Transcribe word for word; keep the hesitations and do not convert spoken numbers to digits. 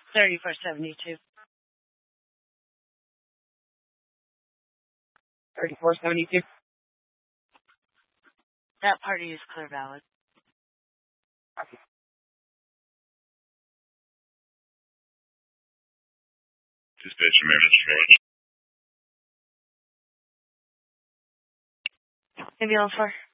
thirty-four seventy-two. thirty-four seventy-two. That party is clear valid. Okay. Dispatch message. Ambulance four.